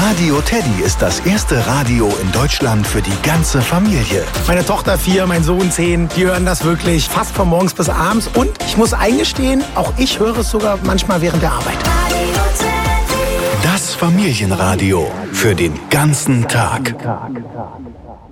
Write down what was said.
Radio Teddy ist das erste Radio in Deutschland für die ganze Familie. Meine Tochter 4, mein Sohn 10, die hören das wirklich fast von morgens bis abends. Und ich muss eingestehen, auch ich höre es sogar manchmal während der Arbeit. Das Familienradio für den ganzen Tag.